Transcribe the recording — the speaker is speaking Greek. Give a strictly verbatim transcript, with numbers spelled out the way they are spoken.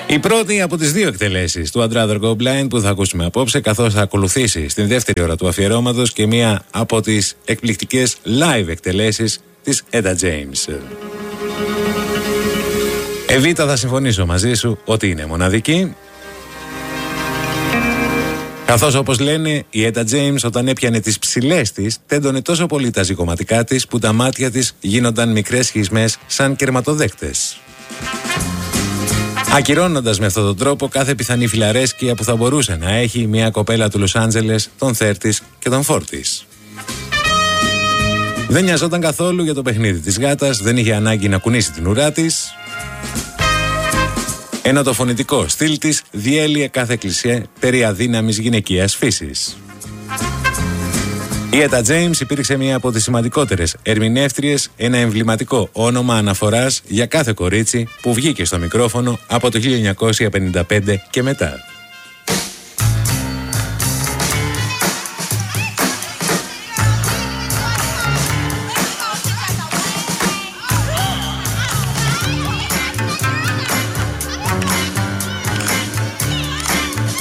Η πρώτη από τις δύο εκτελέσεις του I'd Rather Go Blind που θα ακούσουμε απόψε, καθώς θα ακολουθήσει στην δεύτερη ώρα του αφιερώματος και μία από τις εκπληκτικές live εκτελέσεις της Etta James. Εβίτα, θα συμφωνήσω μαζί σου ότι είναι μοναδική, καθώς όπως λένε η Etta James όταν έπιανε τις ψηλές της τέντωνε τόσο πολύ τα ζυγωματικά της που τα μάτια της γίνονταν μικρές σχισμές σαν κερματοδέκτες, ακυρώνοντας με αυτόν τον τρόπο κάθε πιθανή φιλαρέσκεια που θα μπορούσε να έχει μια κοπέλα του Λος Άντζελες των τριάντα και των σαράντα. Δεν νοιαζόταν καθόλου για το παιχνίδι της γάτας, δεν είχε ανάγκη να κουνήσει την ουρά της, ενώ το φωνητικό στυλ της διέλυε κάθε κλισέ περί αδύναμης γυναικείας φύσης. Η Etta James υπήρξε μία από τις σημαντικότερες ερμηνεύτριες, ένα εμβληματικό όνομα αναφοράς για κάθε κορίτσι που βγήκε στο μικρόφωνο από το χίλια εννιακόσια πενήντα πέντε και μετά.